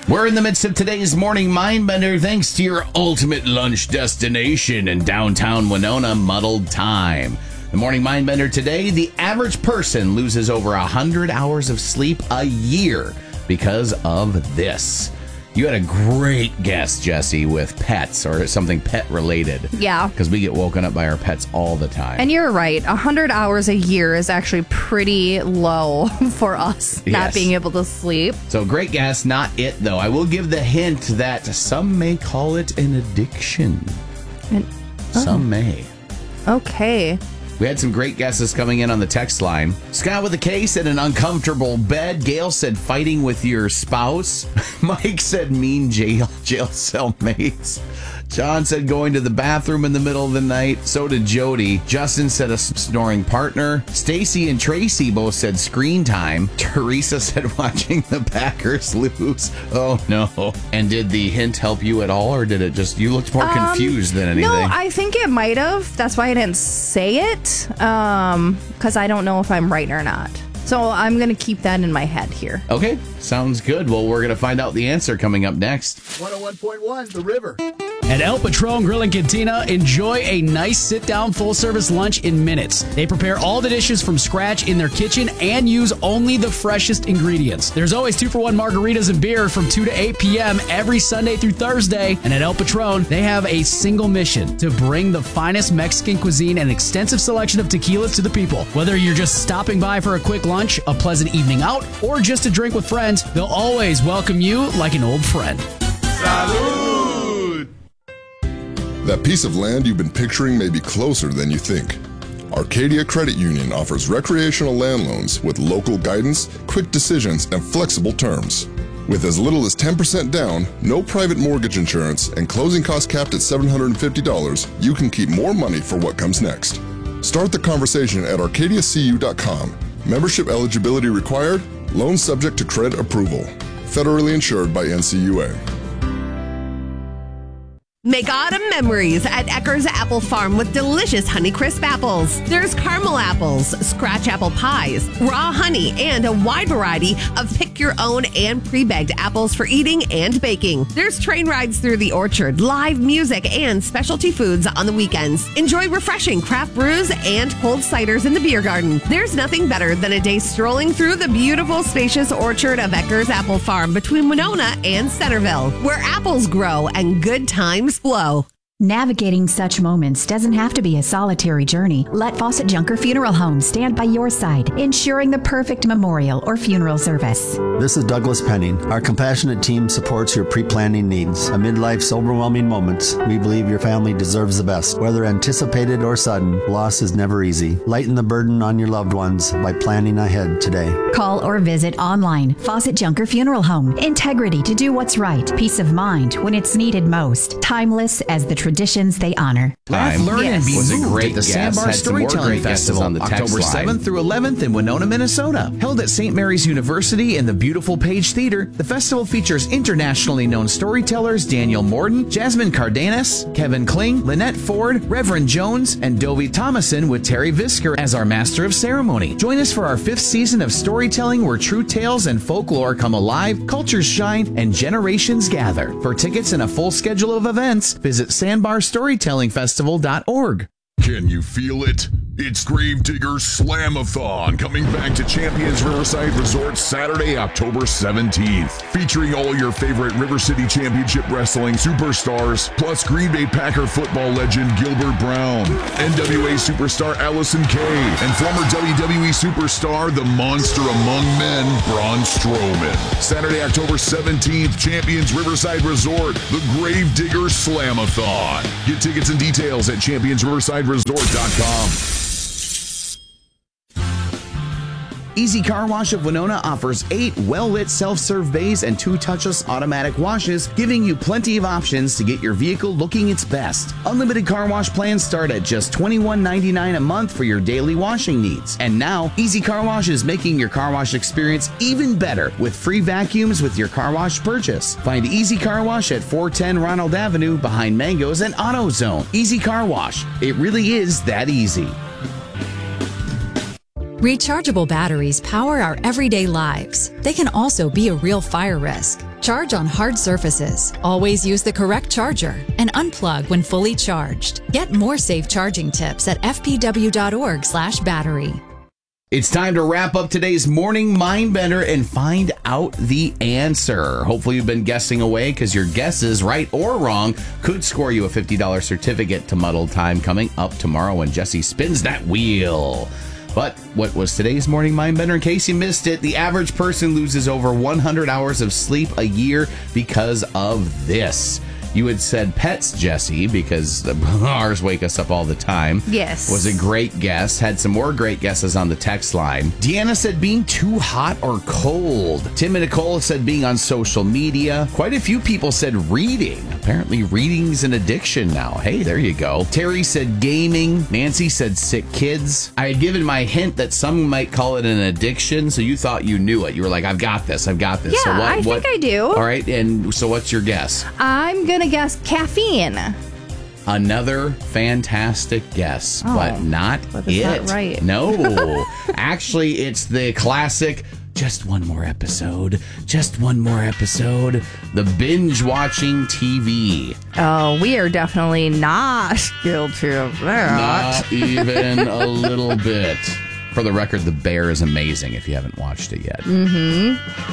We're in the midst of today's Morning Mindbender thanks to your ultimate lunch destination in downtown Winona, Muddled Time. The Morning Mindbender today, the average person loses over 100 hours of sleep a year because of this. You had a great guess, Jesse, with pets or something pet related. Yeah. Because we get woken up by our pets all the time. And you're right. 100 hours a year is actually pretty low for us not being able to sleep. So great guess, not it though. I will give the hint that some may call it an addiction. Some may. Okay. We had some great guesses coming in on the text line. Scott with a K said an uncomfortable bed. Gail said fighting with your spouse. Mike said mean jail cell mates. John said going to the bathroom in the middle of the night. So did Jody. Justin said a snoring partner. Stacy and Tracy both said screen time. Teresa said watching the Packers lose. Oh no. And did the hint help you at all, or did it just, you looked more confused than anything? No, I think it might have. That's why I didn't say it. Because I don't know if I'm right or not. So I'm going to keep that in my head here. Okay, sounds good. Well, we're going to find out the answer coming up next. 101.1, The River. At El Patron Grill and Cantina, enjoy a nice sit-down full-service lunch in minutes. They prepare all the dishes from scratch in their kitchen and use only the freshest ingredients. There's always 2-for-1 margaritas and beer from 2 to 8 p.m. every Sunday through Thursday. And at El Patron, they have a single mission: to bring the finest Mexican cuisine and extensive selection of tequilas to the people. Whether you're just stopping by for a quick lunch, a pleasant evening out, or just a drink with friends, they'll always welcome you like an old friend. Salud! That piece of land you've been picturing may be closer than you think. Arcadia Credit Union offers recreational land loans with local guidance, quick decisions, and flexible terms. With as little as 10% down, no private mortgage insurance, and closing costs capped at $750, you can keep more money for what comes next. Start the conversation at arcadiacu.com. Membership eligibility required. Loan subject to credit approval. Federally insured by NCUA. Make autumn memories at Ecker's Apple Farm with delicious Honeycrisp apples. There's caramel apples, scratch apple pies, raw honey, and a wide variety of pick-your-own and pre-bagged apples for eating and baking. There's train rides through the orchard, live music, and specialty foods on the weekends. Enjoy refreshing craft brews and cold ciders in the beer garden. There's nothing better than a day strolling through the beautiful, spacious orchard of Ecker's Apple Farm between Winona and Centerville, where apples grow and good times flow. Navigating such moments doesn't have to be a solitary journey. Let Fawcett Junker Funeral Home stand by your side, ensuring the perfect memorial or funeral service. This is Douglas Penning. Our compassionate team supports your pre-planning needs. Amid life's overwhelming moments, we believe your family deserves the best. Whether anticipated or sudden, loss is never easy. Lighten the burden on your loved ones by planning ahead today. Call or visit online. Fawcett Junker Funeral Home. Integrity to do what's right. Peace of mind when it's needed most. Timeless as the traditions they honor. Laugh, learn, and be Was a moved great at the guess. Sandbar Had some more Storytelling great guesses Festival, on the text October line. 7th through 11th in Winona, Minnesota. Held at St. Mary's University in the beautiful Page Theater, the festival features internationally known storytellers Daniel Morden, Jasmine Cardenas, Kevin Kling, Lynette Ford, Reverend Jones, and Dovie Thomason with Terry Visker as our master of ceremony. Join us for our 5th season of storytelling where true tales and folklore come alive, cultures shine, and generations gather. For tickets and a full schedule of events, visit sandbarstorytellingfestival.org. Can you feel it? It's Gravedigger Slamathon coming back to Champions Riverside Resort Saturday, October 17th. Featuring all your favorite River City Championship Wrestling superstars, plus Green Bay Packer football legend Gilbert Brown, NWA superstar Allison Kay, and former WWE superstar, the monster among men, Braun Strowman. Saturday, October 17th, Champions Riverside Resort, the Gravedigger Slamathon. Get tickets and details at championsriversideresort.com. Easy Car Wash of Winona offers 8 well-lit self-serve bays and 2 touchless automatic washes, giving you plenty of options to get your vehicle looking its best. Unlimited car wash plans start at just $21.99 a month for your daily washing needs. And now, Easy Car Wash is making your car wash experience even better with free vacuums with your car wash purchase. Find Easy Car Wash at 410 Ronald Avenue behind Mango's and AutoZone. Easy Car Wash. It really is that easy. Rechargeable batteries power our everyday lives. They can also be a real fire risk. Charge on hard surfaces. Always use the correct charger and unplug when fully charged. Get more safe charging tips at fpw.org/battery. It's time to wrap up today's Morning Mindbender and find out the answer. Hopefully you've been guessing away because your guesses, right or wrong, could score you a $50 certificate to Muddled Time coming up tomorrow when Jesse spins that wheel. But what was today's Morning Mindbender? In case you missed it, the average person loses over 100 hours of sleep a year because of this. You had said pets, Jesse, because ours wake us up all the time. Yes. Was a great guess. Had some more great guesses on the text line. Deanna said being too hot or cold. Tim and Nicole said being on social media. Quite a few people said reading. Apparently reading's an addiction now. Hey, there you go. Terry said gaming. Nancy said sick kids. I had given my hint that some might call it an addiction, so you thought you knew it. You were like, I've got this. Yeah, So I think I do. All right, and so what's your guess? I'm going to guess caffeine. Another fantastic guess, but not but it. it's not right. No. Actually, it's the classic, just one more episode. Just one more episode. The binge watching TV. Oh, we are definitely not guilty of that. Not even a little bit. For the record, The Bear is amazing if you haven't watched it yet. Mm-hmm.